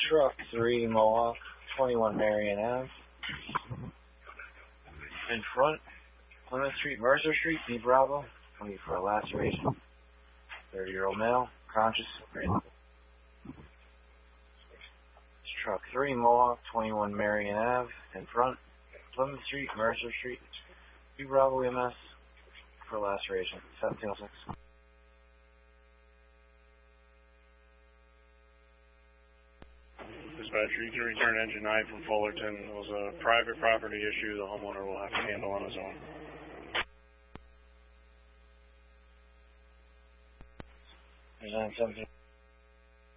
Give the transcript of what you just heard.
Truck 3 Mohawk, 21 Marion Ave. In front, Plymouth Street, Mercer Street, B Bravo. Looking for a laceration. 30-year-old male, conscious. Truck 3 Mohawk, 21 Marion Ave. In front, Plymouth Street, Mercer Street, B Bravo EMS for laceration. 1706. Dispatcher, you can return engine 9 from Fullerton. It was a private property issue the homeowner will have to handle on his own. There's 17.